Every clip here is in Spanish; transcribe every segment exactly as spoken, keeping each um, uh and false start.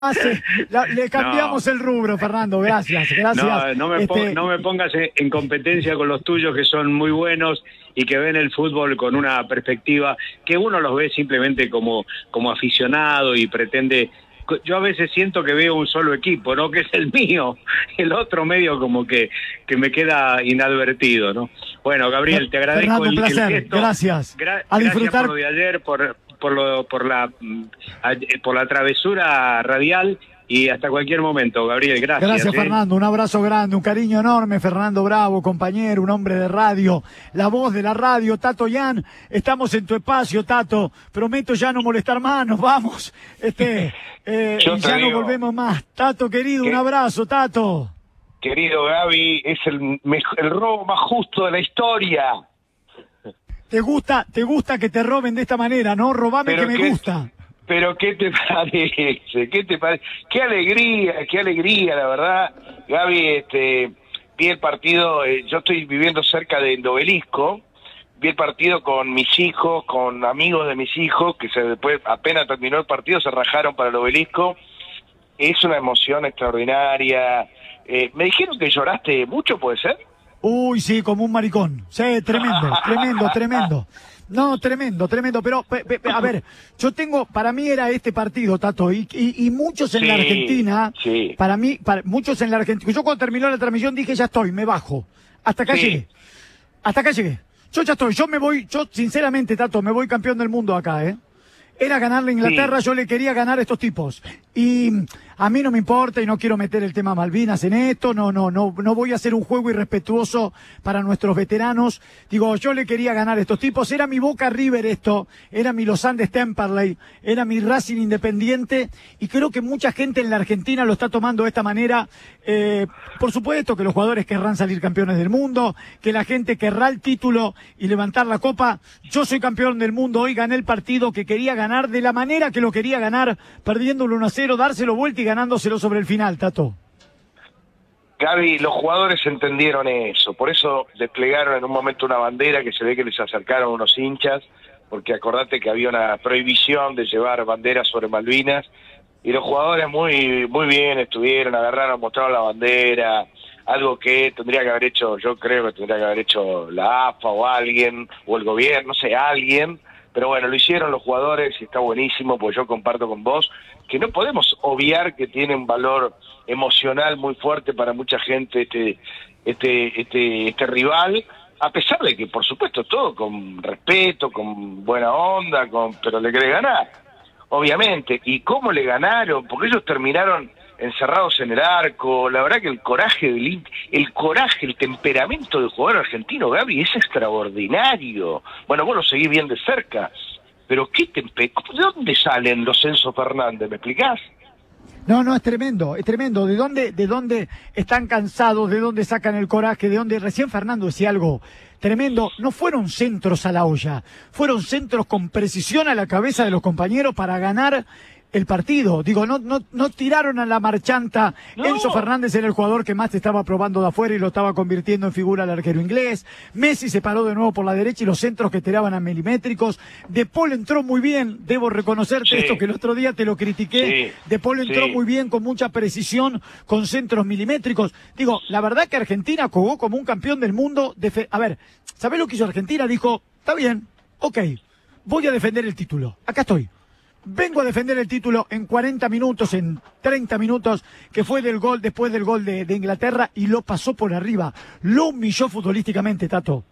hace, la, le cambiamos no. el rubro, Fernando, gracias, gracias. No, no, me, este... no me pongas en competencia con los tuyos, que son muy buenos y que ven el fútbol con una perspectiva que uno los ve simplemente como, como aficionado y pretende... Yo a veces siento que veo un solo equipo, ¿no? Que es el mío, el otro medio como que, que me queda inadvertido, ¿no? Bueno, Gabriel, te agradezco Fernando, el, un placer. el gesto. Gracias. Gra a gracias disfrutar... por lo de ayer, por, por, lo, por, la, por la travesura radial. Y hasta cualquier momento, Gabriel, gracias. Gracias, ¿eh? Fernando, un abrazo grande, un cariño enorme, Fernando Bravo, compañero, un hombre de radio, la voz de la radio, Tato Yan, estamos en tu espacio, Tato, prometo ya no molestar más, nos vamos, este, eh, y ya digo, no volvemos más. Tato, querido, un abrazo, Tato. Querido Gaby, es el, el robo más justo de la historia. ¿Te gusta, te gusta que te roben de esta manera, no? Robame que me que... gusta. Pero ¿qué te parece? ¿Qué te parece? Qué alegría, qué alegría, la verdad. Gaby, este, vi el partido, eh, yo estoy viviendo cerca del Obelisco, vi el partido con mis hijos, con amigos de mis hijos, que se después, apenas terminó el partido, se rajaron para el Obelisco. Es una emoción extraordinaria. Eh, me dijeron que lloraste mucho, ¿puede ser? Uy, sí, como un maricón. Sí, tremendo, tremendo, tremendo. No, tremendo, tremendo, pero pe, pe, a ver, yo tengo, para mí era este partido, Tato, y, y, y muchos en sí, la Argentina, sí. para mí, para, muchos en la Argentina, yo cuando terminó la transmisión dije, ya estoy, me bajo, hasta acá sí. llegué, hasta acá llegué, yo ya estoy, yo me voy, yo sinceramente, Tato, me voy campeón del mundo acá, ¿eh? Era ganarle a Inglaterra, sí. yo le quería ganar a estos tipos. Y a mí no me importa y no quiero meter el tema Malvinas en esto, no, no, no, no voy a hacer un juego irrespetuoso para nuestros veteranos. Digo, yo le quería ganar a estos tipos, era mi Boca River esto, era mi Los Andes Temperley, era mi Racing Independiente, y creo que mucha gente en la Argentina lo está tomando de esta manera. Eh, por supuesto que los jugadores querrán salir campeones del mundo, que la gente querrá el título y levantar la copa. Yo soy campeón del mundo, hoy gané el partido que quería ganar de la manera que lo quería ganar, perdiéndolo uno a cero, dárselo vuelta y ganándoselo sobre el final, Tato. Gaby, los jugadores entendieron eso, por eso desplegaron en un momento una bandera que se ve que les acercaron unos hinchas, porque acordate que había una prohibición de llevar banderas sobre Malvinas, y los jugadores muy muy bien estuvieron, agarraron, mostraron la bandera, algo que tendría que haber hecho, yo creo que tendría que haber hecho la A F A o alguien, o el gobierno, no sé, alguien. Pero bueno, lo hicieron los jugadores y está buenísimo, porque yo comparto con vos que no podemos obviar que tiene un valor emocional muy fuerte para mucha gente este este este este rival, a pesar de que, por supuesto, todo con respeto, con buena onda, con pero le querés ganar, obviamente. ¿Y cómo le ganaron? Porque ellos terminaron encerrados en el arco. La verdad que el coraje del el coraje, el temperamento del jugador argentino, Gaby, es extraordinario. Bueno, vos lo seguís bien de cerca, pero qué tempe ¿de dónde salen los Enzo Fernández? ¿Me explicás? No, no, es tremendo, es tremendo. ¿De dónde, de dónde están cansados? ¿De dónde sacan el coraje? ¿De dónde? Recién Fernando decía algo tremendo. No fueron centros a la olla, fueron centros con precisión a la cabeza de los compañeros para ganar el partido. Digo, no no no tiraron a la marchanta. No. Enzo Fernández era el jugador que más te estaba probando de afuera y lo estaba convirtiendo en figura al arquero inglés. Messi se paró de nuevo por la derecha y los centros que tiraban a milimétricos. De Paul entró muy bien, debo reconocerte sí. esto que el otro día te lo critiqué. Sí. De Paul entró sí. muy bien, con mucha precisión, con centros milimétricos. Digo, la verdad que Argentina jugó como un campeón del mundo. De a ver, ¿sabés lo que hizo Argentina? Dijo, está bien, ok, voy a defender el título. Acá estoy. Vengo a defender el título en cuarenta minutos, en treinta minutos, que fue del gol, después del gol de, de Inglaterra, y lo pasó por arriba. Lo humilló futbolísticamente, Tato.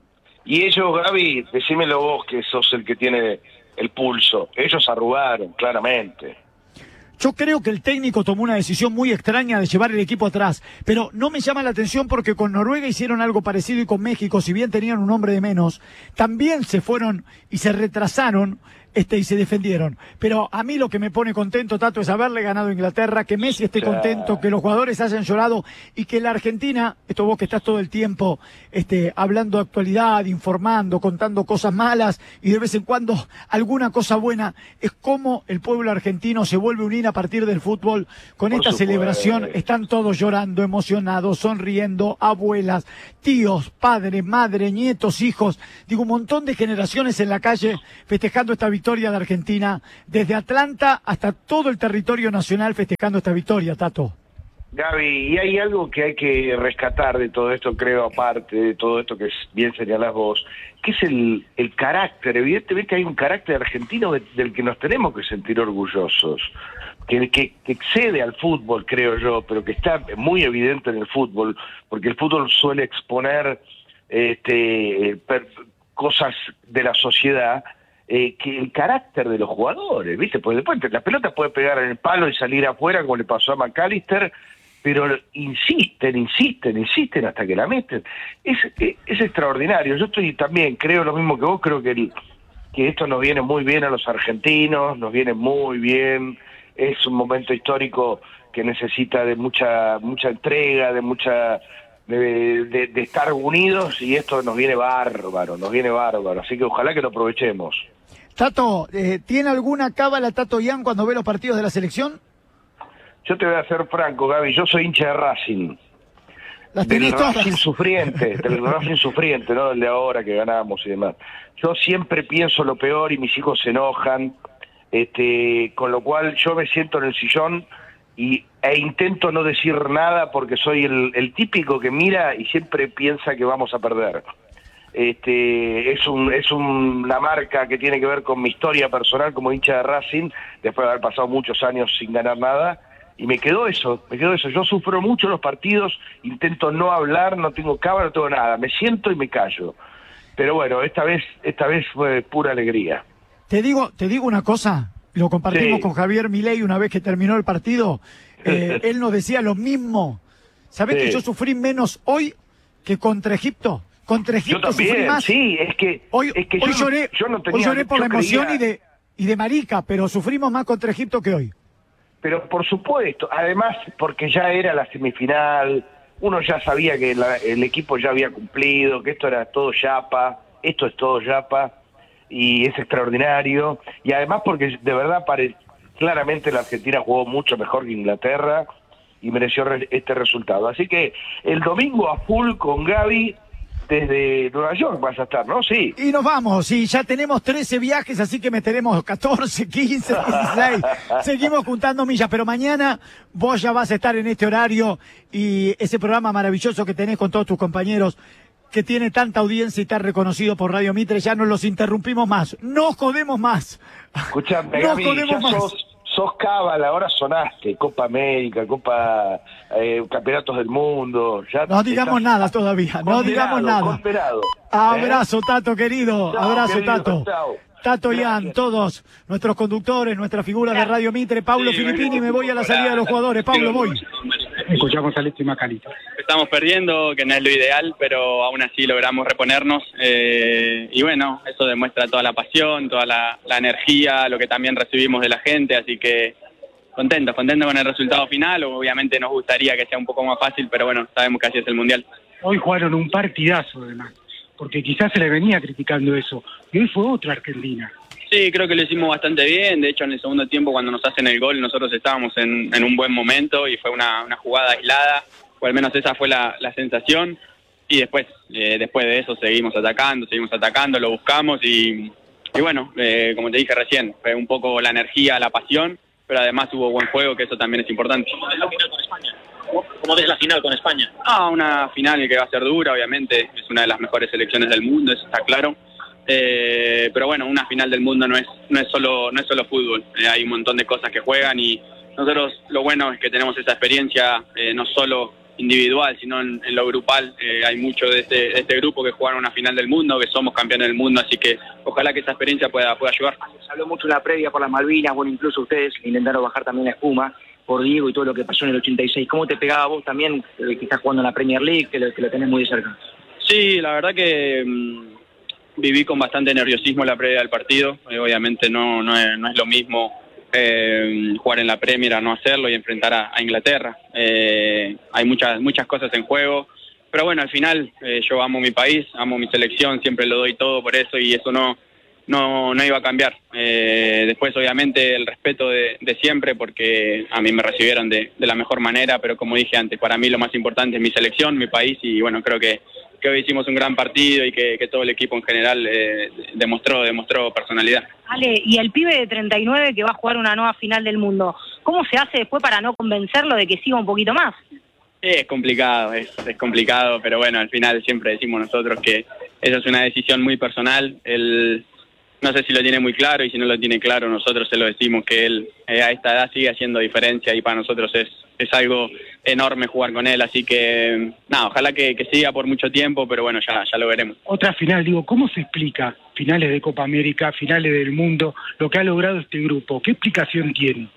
Y ellos, Gaby, decímelo vos, que sos el que tiene el pulso. Ellos arrugaron, claramente. Yo creo que el técnico tomó una decisión muy extraña de llevar el equipo atrás, pero no me llama la atención porque con Noruega hicieron algo parecido y con México, si bien tenían un hombre de menos, también se fueron y se retrasaron este y se defendieron. Pero a mí lo que me pone contento, Tato, es haberle ganado a Inglaterra, que Messi esté claro. contento, que los jugadores hayan llorado y que la Argentina, esto vos que estás todo el tiempo este, hablando de actualidad, informando, contando cosas malas y de vez en cuando alguna cosa buena, es como el pueblo argentino se vuelve a unir a partir del fútbol. Con Por esta supuesto. celebración están todos llorando, emocionados, sonriendo, abuelas, tíos, padres, madre, nietos, hijos, digo, un montón de generaciones en la calle festejando esta victoria victoria de Argentina, desde Atlanta hasta todo el territorio nacional festejando esta victoria, Tato. Gaby, y hay algo que hay que rescatar de todo esto, creo, aparte de todo esto que bien señalás vos, que es el, el carácter. Evidentemente hay un carácter argentino de, del que nos tenemos que sentir orgullosos, que, que, que excede al fútbol, creo yo, pero que está muy evidente en el fútbol, porque el fútbol suele exponer este, per, cosas de la sociedad, eh, que el carácter de los jugadores, ¿viste? Porque después la pelota puede pegar en el palo y salir afuera, como le pasó a McAllister, pero insisten, insisten, insisten hasta que la meten. Es, es, es extraordinario. Yo estoy también, creo lo mismo que vos, creo que, el, que esto nos viene muy bien a los argentinos, nos viene muy bien, es un momento histórico que necesita de mucha mucha entrega, de mucha de, de, de estar unidos, y esto nos viene bárbaro, nos viene bárbaro, así que ojalá que lo aprovechemos. Tato, eh, ¿tiene alguna cábala Tato Ian cuando ve los partidos de la selección? Yo te voy a ser franco, Gaby, yo soy hincha de Racing. Las Del tenés todas. Racing sufriente, del Racing sufriente, no del de ahora que ganamos y demás. Yo siempre pienso lo peor y mis hijos se enojan, este, con lo cual yo me siento en el sillón y, e intento no decir nada porque soy el, el típico que mira y siempre piensa que vamos a perder. Este, es un, es un, una marca que tiene que ver con mi historia personal como hincha de Racing, después de haber pasado muchos años sin ganar nada. Y me quedó eso, me quedó eso. Yo sufro mucho los partidos, intento no hablar, no tengo cámara, no tengo nada. Me siento y me callo. Pero bueno, esta vez, esta vez fue pura alegría. Te digo, te digo una cosa, lo compartimos sí. con Javier Milei una vez que terminó el partido. Eh, él nos decía lo mismo. ¿Sabés sí. que yo sufrí menos hoy que contra Egipto? Contra Egipto yo también, sufrí más. Sí, es que, hoy, es que hoy yo, lloré, yo no tenía, hoy lloré por la emoción creía... y de, y de marica, pero sufrimos más contra Egipto que hoy. Pero por supuesto, además porque ya era la semifinal, uno ya sabía que la, el equipo ya había cumplido, que esto era todo yapa, esto es todo yapa, y es extraordinario, y además porque de verdad pare, claramente la Argentina jugó mucho mejor que Inglaterra y mereció re, este resultado. Así que el domingo a full con Gaby. Desde Nueva York vas a estar, ¿no? Sí. Y nos vamos, sí, ya tenemos trece viajes, así que meteremos catorce, quince, dieciséis. Seguimos juntando millas, pero mañana vos ya vas a estar en este horario y ese programa maravilloso que tenés con todos tus compañeros, que tiene tanta audiencia y tan reconocido por Radio Mitre, ya no los interrumpimos más, no jodemos más. Escuchame, no Gaby, jodemos ya más. Sos... Sos cábala, ahora sonaste, Copa América, Copa eh, Campeonatos del Mundo. Ya no digamos nada todavía, no digamos nada. Condenado, abrazo, ¿eh? Tato, querido, Chao, abrazo, querido, Tato. chao. Tato Ian, todos nuestros conductores, nuestra figura de Radio Mitre, Paulo sí, Filippini, me voy a la salida de los jugadores. Pablo, voy. Escuchamos a Alexis McAllister. Estamos perdiendo, que no es lo ideal, pero aún así logramos reponernos. Eh, y bueno, eso demuestra toda la pasión, toda la, la energía, lo que también recibimos de la gente, así que contentos, contentos con el resultado final. Obviamente nos gustaría que sea un poco más fácil, pero bueno, sabemos que así es el Mundial. Hoy jugaron un partidazo además, porque quizás se le venía criticando eso, y hoy fue otra Argentina. Sí, creo que lo hicimos bastante bien. De hecho, en el segundo tiempo, cuando nos hacen el gol, nosotros estábamos en, en un buen momento y fue una, una jugada aislada, o al menos esa fue la, la sensación. Y después eh, después de eso seguimos atacando, seguimos atacando, lo buscamos y, y bueno, eh, como te dije recién, fue un poco la energía, la pasión, pero además hubo buen juego, que eso también es importante. ¿Cómo ves la final con España? ¿Cómo ves la final con España? Ah, una final que va a ser dura, obviamente, es una de las mejores selecciones del mundo, eso está claro. Eh, pero bueno, una final del mundo no es no es solo no es solo fútbol, eh, hay un montón de cosas que juegan y nosotros lo bueno es que tenemos esa experiencia eh, no solo individual sino en, en lo grupal. Eh, hay mucho de este, de este grupo que jugaron una final del mundo, que somos campeones del mundo, así que ojalá que esa experiencia pueda, pueda ayudar. Se habló mucho en la previa por las Malvinas, bueno, incluso ustedes intentaron bajar también la espuma por Diego y todo lo que pasó en el ochenta y seis. ¿Cómo te pegaba vos también, eh, que estás jugando en la Premier League, que lo, que lo tenés muy de cerca? Sí, la verdad que mmm, viví con bastante nerviosismo la previa del partido. Eh, obviamente no, no, es, no es lo mismo eh, jugar en la Premier a no hacerlo y enfrentar a, a Inglaterra. Eh, hay muchas muchas cosas en juego, pero bueno, al final eh, yo amo mi país, amo mi selección, siempre lo doy todo por eso y eso no no, no iba a cambiar. Eh, después obviamente el respeto de, de siempre, porque a mí me recibieron de, de la mejor manera, pero como dije antes, para mí lo más importante es mi selección, mi país y bueno, creo que que hoy hicimos un gran partido y que, que todo el equipo en general eh, demostró, demostró personalidad. Ale, y el pibe de treinta y nueve que va a jugar una nueva final del mundo, ¿cómo se hace después para no convencerlo de que siga un poquito más? Es complicado, es, es complicado, pero bueno, al final siempre decimos nosotros que esa es una decisión muy personal. Él no sé si lo tiene muy claro, y si no lo tiene claro nosotros se lo decimos, que él eh, a esta edad sigue haciendo diferencia y para nosotros es, es algo enorme jugar con él, así que nada, ojalá que, que siga por mucho tiempo, pero bueno, ya, ya lo veremos. Otra final, digo, ¿cómo se explica finales de Copa América, finales del mundo, lo que ha logrado este grupo? ¿Qué explicación tiene?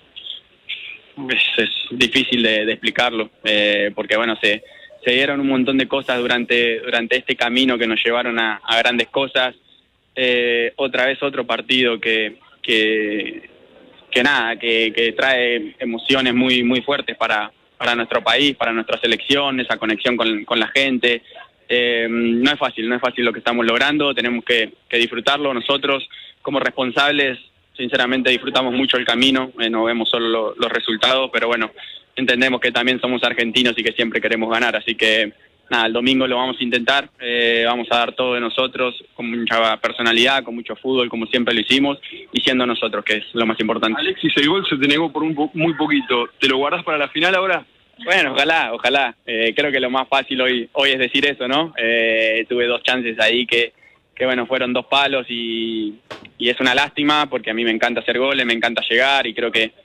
Es, es difícil de, de explicarlo, eh, porque bueno, se, se dieron un montón de cosas durante, durante este camino que nos llevaron a, a grandes cosas. Eh, otra vez otro partido que, que, que nada, que, que trae emociones muy, muy fuertes para, para nuestro país, para nuestra selección, esa conexión con, con la gente. Eh, no es fácil, no es fácil lo que estamos logrando, tenemos que, que disfrutarlo nosotros como responsables. Sinceramente disfrutamos mucho el camino, eh, no vemos solo lo, los resultados, pero bueno, entendemos que también somos argentinos y que siempre queremos ganar, así que nada, el domingo lo vamos a intentar, eh, vamos a dar todo de nosotros, con mucha personalidad, con mucho fútbol, como siempre lo hicimos, y siendo nosotros, que es lo más importante. Alexis, el gol se te negó por un po muy poquito, ¿te lo guardás para la final ahora? Bueno, ojalá, ojalá, eh, creo que lo más fácil hoy, hoy es decir eso, ¿no? Eh, tuve dos chances ahí que, que bueno, fueron dos palos y... y es una lástima porque a mí me encanta hacer goles, me encanta llegar y creo que,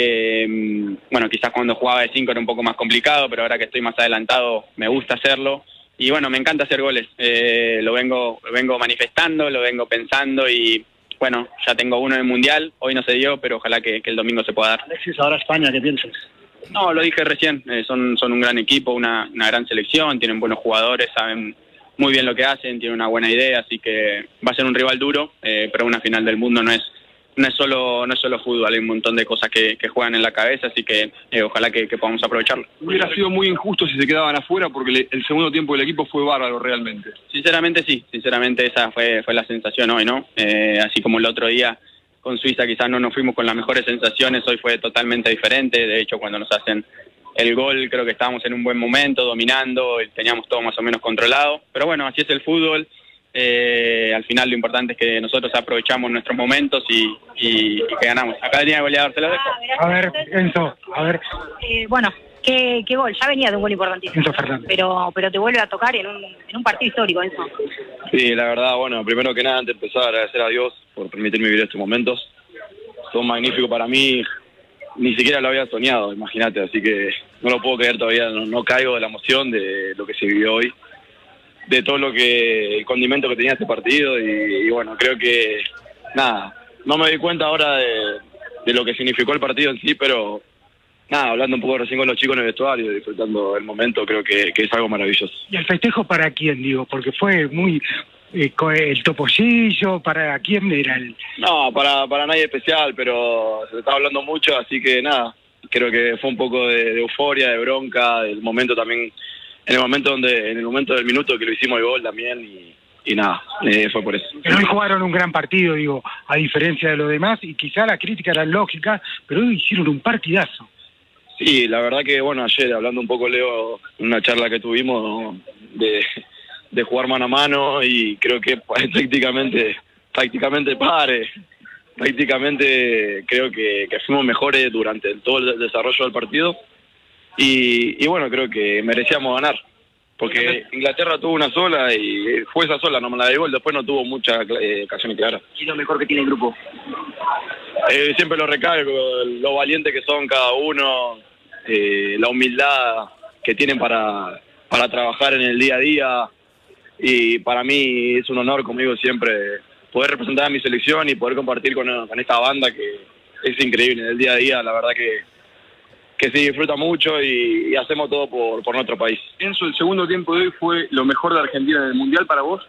que bueno, quizás cuando jugaba de cinco era un poco más complicado, pero ahora que estoy más adelantado me gusta hacerlo y bueno, me encanta hacer goles, eh, lo vengo lo vengo manifestando, lo vengo pensando y bueno, ya tengo uno en el Mundial, hoy no se dio, pero ojalá que, que el domingo se pueda dar. Alexis, ahora España, ¿qué piensas? No, lo dije recién, eh, son, son un gran equipo, una, una gran selección, tienen buenos jugadores, saben muy bien lo que hacen, tienen una buena idea, así que va a ser un rival duro, eh, pero una final del mundo no es no es solo no es solo fútbol, hay un montón de cosas que, que juegan en la cabeza, así que eh, ojalá que, que podamos aprovecharlo. Hubiera sido muy injusto si se quedaban afuera porque le, el segundo tiempo del equipo fue bárbaro realmente. Sinceramente sí, sinceramente esa fue fue la sensación hoy, ¿no? Eh, así como el otro día con Suiza quizás no nos fuimos con las mejores sensaciones, hoy fue totalmente diferente, de hecho cuando nos hacen el gol creo que estábamos en un buen momento, dominando, teníamos todo más o menos controlado, pero bueno, así es el fútbol, eh, al final lo importante es que nosotros aprovechamos nuestros momentos y, y, y que ganamos. Acá tenía goleador, se lo dejo. A ver, Enzo, a ver. Eh, bueno, ¿qué, qué gol? Ya venía de un gol importantísimo. Enzo Fernández. Pero, pero te vuelve a tocar en un, en un partido histórico, Enzo. Sí, la verdad, bueno, primero que nada, antes de empezar, agradecer a Dios por permitirme vivir estos momentos. Son magníficos para mí. Ni siquiera lo había soñado, imagínate, así que no lo puedo creer todavía, no, no caigo de la emoción de lo que se vivió hoy, de todo lo que, el condimento que tenía este partido y, y bueno, creo que, nada, no me di cuenta ahora de, de lo que significó el partido en sí, pero nada, hablando un poco recién con los chicos en el vestuario, disfrutando el momento, creo que, que es algo maravilloso. ¿Y el festejo para quién, digo? Porque fue muy... Eh, el topollillo, ¿para quién era el...? No, para, para nadie especial, pero se está hablando mucho, así que nada, creo que fue un poco de, de euforia, de bronca, del momento también, en el momento donde, en el momento del minuto que lo hicimos el gol también, y, y nada, eh, fue por eso. Pero hoy jugaron un gran partido, digo, a diferencia de los demás, y quizá la crítica era lógica, pero hoy hicieron un partidazo. Sí, la verdad que, bueno, ayer hablando un poco, Leo, en una charla que tuvimos de... de jugar mano a mano y creo que prácticamente prácticamente pare prácticamente creo que, que fuimos mejores durante todo el desarrollo del partido y, y bueno, creo que merecíamos ganar porque Inglaterra tuvo una sola y fue esa sola, no me la dio gol, después no tuvo muchas eh, ocasiones claras. ¿Qué es lo mejor que tiene el grupo? Eh, siempre lo recalco, lo valiente que son cada uno, eh, la humildad que tienen para, para trabajar en el día a día. Y para mí es un honor, como digo siempre, poder representar a mi selección y poder compartir con, con esta banda que es increíble. En el día a día, la verdad que, que se disfruta mucho y, y hacemos todo por, por nuestro país. Enzo, el segundo tiempo de hoy fue lo mejor de Argentina en el Mundial para vos.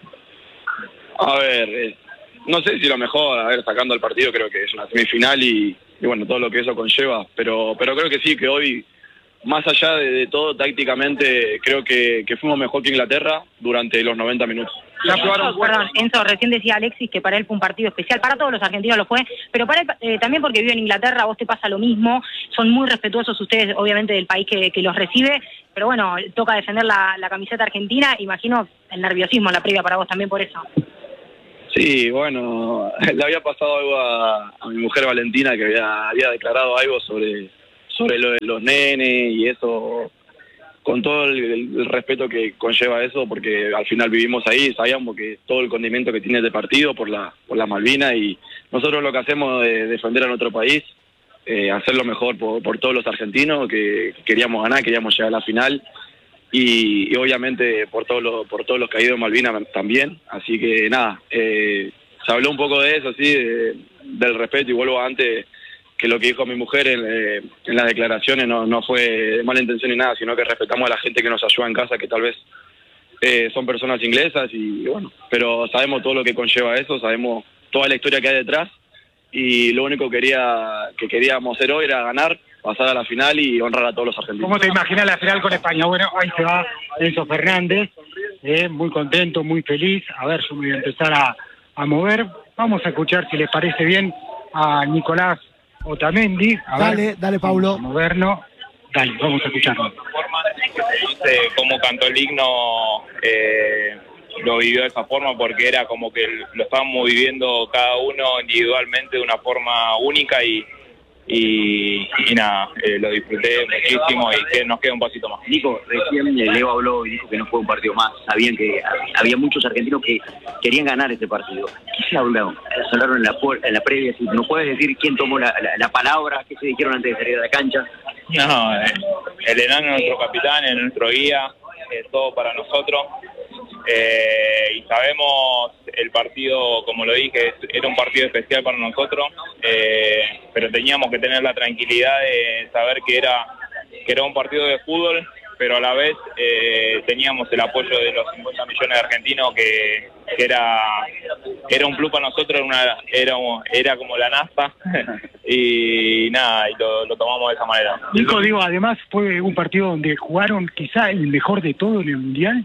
A ver, eh, no sé si lo mejor, a ver, sacando el partido creo que es una semifinal y, y bueno, todo lo que eso conlleva, pero, pero creo que sí, que hoy... Más allá de, de todo, tácticamente creo que, que fuimos mejor que Inglaterra durante los noventa minutos. Ya Enzo, perdón, Enzo, recién decía Alexis que para él fue un partido especial, para todos los argentinos lo fue, pero para él eh, también porque vive en Inglaterra, a vos te pasa lo mismo, son muy respetuosos ustedes obviamente del país que, que los recibe, pero bueno, toca defender la, la camiseta argentina, imagino el nerviosismo en la previa para vos también por eso. Sí, bueno, le había pasado algo a, a mi mujer Valentina, que había, había declarado algo sobre, sobre lo de los nenes y eso, con todo el, el respeto que conlleva eso, porque al final vivimos ahí, sabíamos que todo el condimento que tiene este partido por la, por la Malvinas, y nosotros lo que hacemos es defender a nuestro país, eh, hacerlo mejor por, por todos los argentinos, que, que queríamos ganar, queríamos llegar a la final, y, y obviamente por todos los por todos los caídos en Malvinas también. Así que nada, eh, se habló un poco de eso, sí, de, del respeto, y vuelvo antes que lo que dijo mi mujer en, eh, en las declaraciones no, no fue de mala intención ni nada, sino que respetamos a la gente que nos ayuda en casa, que tal vez eh, son personas inglesas, y bueno, pero sabemos todo lo que conlleva eso, sabemos toda la historia que hay detrás, y lo único que, quería, que queríamos hacer hoy era ganar, pasar a la final y honrar a todos los argentinos. ¿Cómo te imaginas la final con España? Bueno, ahí se va Enzo Fernández, eh, muy contento, muy feliz. A ver, yo me voy a empezar a, a mover. Vamos a escuchar, si les parece bien, a Nicolás Otamendi. A dale, ver, dale, Paulo. Vamos a movernos. Dale, vamos a escucharlo. Cómo cantó el himno, eh, lo vivió de esa forma, porque era como que lo estábamos viviendo cada uno individualmente de una forma única, y Y, y nada, eh, lo disfruté muchísimo, y que nos queda un pasito más. Nico, recién Leo habló y dijo que no fue un partido más. Sabían que había muchos argentinos que querían ganar este partido. ¿Qué se habló? Se hablaron en la, en la previa. ¿No puedes decir quién tomó la, la, la palabra? ¿Qué se dijeron antes de salir a la cancha? No, eh, el enano es nuestro capitán, es nuestro guía, es todo para nosotros. Eh, y sabemos el partido, como lo dije, era un partido especial para nosotros, eh, pero teníamos que tener la tranquilidad de saber que era que era un partido de fútbol, pero a la vez eh, teníamos el apoyo de los cincuenta millones de argentinos, que, que era era un plus para nosotros, era una, era, era como la nafta, y nada, y lo, lo tomamos de esa manera. Nico, digo, además fue un partido donde jugaron quizá el mejor de todo en el Mundial.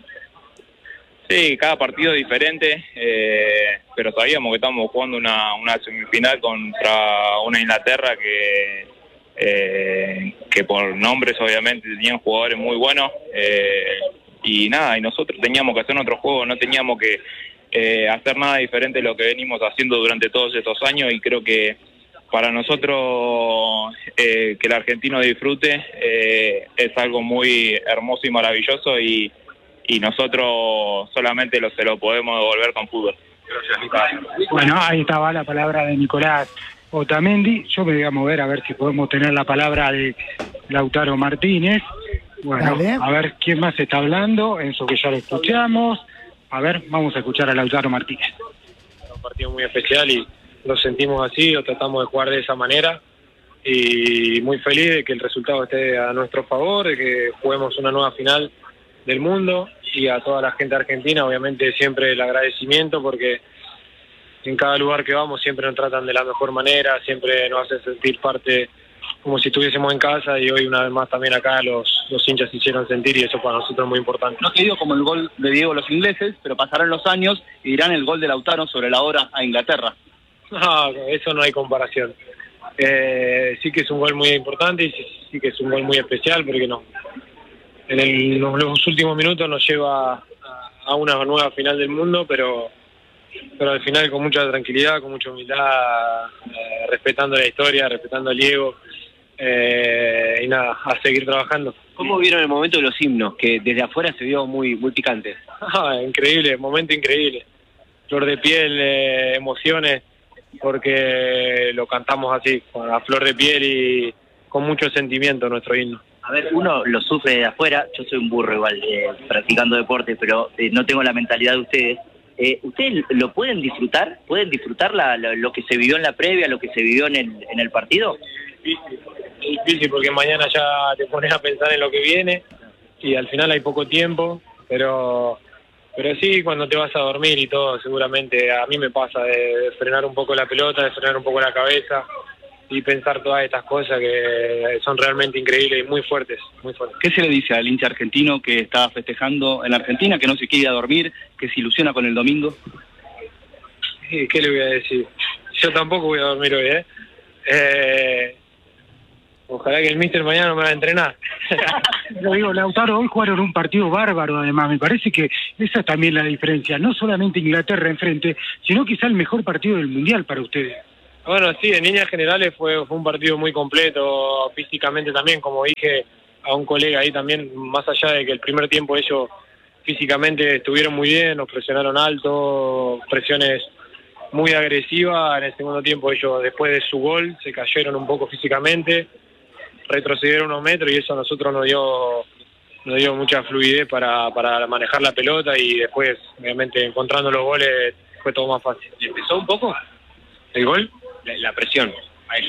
Sí, cada partido es diferente, eh, pero sabíamos que estábamos jugando una, una semifinal contra una Inglaterra que eh, que por nombres obviamente tenían jugadores muy buenos, eh, y nada, y nosotros teníamos que hacer nuestro juego, no teníamos que eh, hacer nada diferente de lo que venimos haciendo durante todos estos años, y creo que para nosotros eh, que el argentino disfrute eh, es algo muy hermoso y maravilloso, y y nosotros solamente lo, se lo podemos devolver con fútbol. Bueno, ahí estaba la palabra de Nicolás Otamendi. Yo me voy a mover a ver si podemos tener la palabra de Lautaro Martínez. Bueno, dale. A ver quién más está hablando, Enzo, que ya lo escuchamos. A ver, vamos a escuchar a Lautaro Martínez. Un partido muy especial y lo sentimos así, lo tratamos de jugar de esa manera, y muy feliz de que el resultado esté a nuestro favor, de que juguemos una nueva final del mundo, y a toda la gente argentina obviamente siempre el agradecimiento, porque en cada lugar que vamos siempre nos tratan de la mejor manera, siempre nos hacen sentir parte como si estuviésemos en casa, y hoy una vez más también acá los, los hinchas se hicieron sentir, y eso para nosotros es muy importante. No se dio como el gol de Diego los ingleses, pero pasarán los años y dirán el gol de Lautaro sobre la hora a Inglaterra. No, eso no hay comparación. Eh, sí que es un gol muy importante, y sí, sí que es un gol muy especial, porque no en el, los, los últimos minutos nos lleva a, a una nueva final del mundo, pero pero al final con mucha tranquilidad, con mucha humildad, eh, respetando la historia, respetando al Diego, eh, y nada, a seguir trabajando. ¿Cómo vieron el momento de los himnos, que desde afuera se vio muy muy picante? Ah, increíble, momento increíble. Flor de piel, eh, emociones, porque lo cantamos así, a flor de piel y con mucho sentimiento nuestro himno. A ver, uno lo sufre de afuera, yo soy un burro igual, eh, practicando deporte, pero eh, no tengo la mentalidad de ustedes. Eh, ¿Ustedes lo pueden disfrutar? ¿Pueden disfrutar la, la, lo que se vivió en la previa, lo que se vivió en el, en el partido? Es difícil, es difícil porque mañana ya te pones a pensar en lo que viene, y al final hay poco tiempo, pero pero sí, cuando te vas a dormir y todo, seguramente a mí me pasa de, de frenar un poco la pelota, de frenar un poco la cabeza, y pensar todas estas cosas que son realmente increíbles y muy fuertes, muy fuertes. ¿Qué se le dice al hincha argentino que está festejando en Argentina, que no se quiere ir a dormir, que se ilusiona con el domingo? ¿Qué le voy a decir? Yo tampoco voy a dormir hoy, ¿eh? eh ojalá que el míster mañana no me va a entrenar. Lo digo, Lautaro, hoy jugaron un partido bárbaro, además. Me parece que esa es también la diferencia. No solamente Inglaterra enfrente, sino quizá el mejor partido del Mundial para ustedes. Bueno, sí, en líneas generales fue, fue un partido muy completo, físicamente también, como dije a un colega ahí también, más allá de que el primer tiempo ellos físicamente estuvieron muy bien, nos presionaron alto, presiones muy agresivas. En el segundo tiempo ellos, después de su gol, se cayeron un poco físicamente, retrocedieron unos metros y eso a nosotros nos dio, nos dio mucha fluidez para, para manejar la pelota y después, obviamente, encontrando los goles fue todo más fácil. ¿Y empezó un poco el gol? La, la presión. Ahí.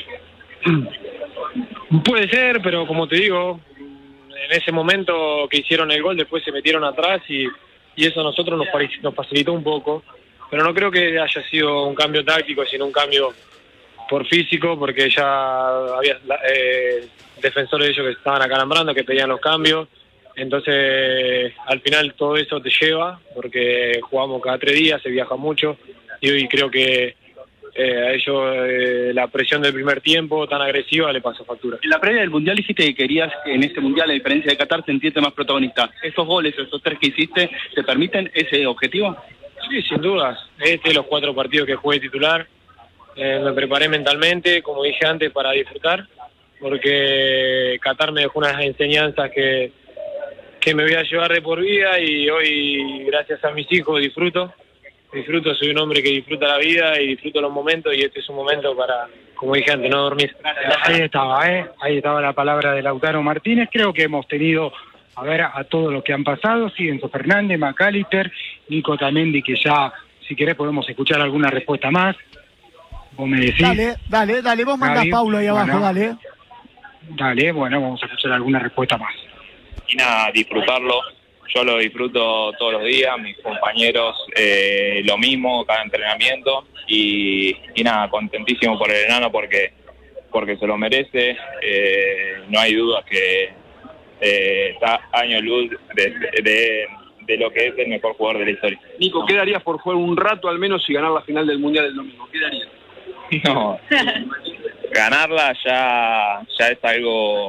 Puede ser, pero como te digo, en ese momento que hicieron el gol, después se metieron atrás y, y eso a nosotros nos, nos facilitó un poco. Pero no creo que haya sido un cambio táctico, sino un cambio por físico, porque ya había eh, defensores de ellos que estaban acalambrando, que pedían los cambios. Entonces, al final todo eso te lleva, porque jugamos cada tres días, se viaja mucho, y hoy creo que Eh, a ellos eh, la presión del primer tiempo tan agresiva le pasó factura. En la previa del Mundial dijiste que querías que en este Mundial, a diferencia de Qatar, sentirte más protagonista. ¿Esos goles, esos tres que hiciste, te permiten ese objetivo? Sí, sin dudas. Este, los cuatro partidos que jugué titular, eh, me preparé mentalmente, como dije antes, para disfrutar, porque Qatar me dejó unas enseñanzas que, que me voy a llevar de por vida y hoy, gracias a mis hijos, disfruto. Disfruto, soy un hombre que disfruta la vida y disfruto los momentos y este es un momento para, como dije antes, no dormir. Ahí estaba, ¿eh? Ahí estaba la palabra de Lautaro Martínez. Creo que hemos tenido, a ver, a todos los que han pasado, sí, Enzo Fernández, McAllister, Nico Otamendi, que ya, si querés, podemos escuchar alguna respuesta más. Vos me decís. Dale, dale, dale, vos mandás Gaby, Paulo ahí abajo, bueno, dale. Dale, bueno, vamos a escuchar alguna respuesta más. Y nada, disfrutarlo. Yo lo disfruto todos los días, mis compañeros eh, lo mismo, cada entrenamiento y, y nada, contentísimo por el enano porque porque se lo merece. Eh, no hay duda que eh, está año luz de, de, de lo que es el mejor jugador de la historia. Nico, ¿qué darías por jugar un rato al menos y ganar la final del Mundial del domingo? ¿Qué darías? No, ganarla ya, ya es algo,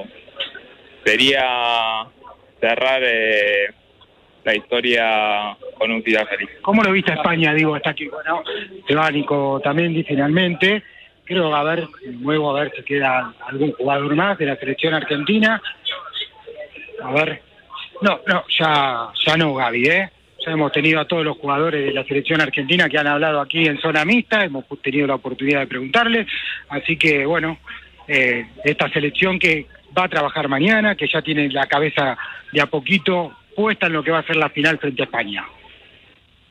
sería cerrar eh, la historia con un final feliz. ¿Cómo lo viste a España? Digo, hasta aquí, bueno, se va Nico Otamendi finalmente. Creo, a ver, luego a ver si queda algún jugador más de la selección argentina. A ver, no, no, ya, ya no, Gaby, ¿eh? Ya hemos tenido a todos los jugadores de la selección argentina que han hablado aquí en zona mixta, hemos tenido la oportunidad de preguntarles, así que, bueno, eh, esta selección que va a trabajar mañana, que ya tiene la cabeza de a poquito puesta en lo que va a ser la final frente a España.